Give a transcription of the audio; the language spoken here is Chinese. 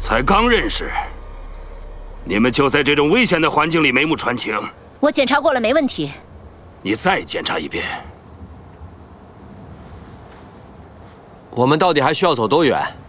才刚认识，你们就在这种危险的环境里眉目传情。 我检查过了，没问题。 你再检查一遍。 我们到底还需要走多远？